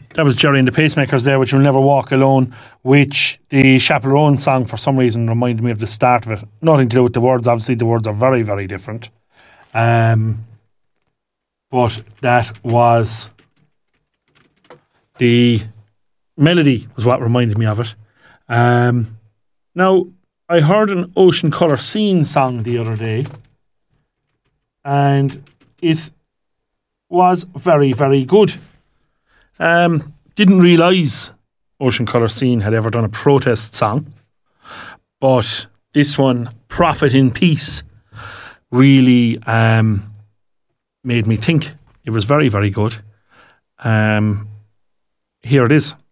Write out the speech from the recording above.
That was Jerry and the Pacemakers there, which You'll Never Walk Alone, which the Chaperone song for some reason reminded me of the start of it. Nothing to do with the words, obviously the words are very, very different. But that was the melody was what reminded me of it. Now, I heard an Ocean Colour Scene song the other day, and it was very, very good. Didn't realise Ocean Colour Scene had ever done a protest song, but this one, Prophet in Peace, really made me think. It was very, very good. Here it is.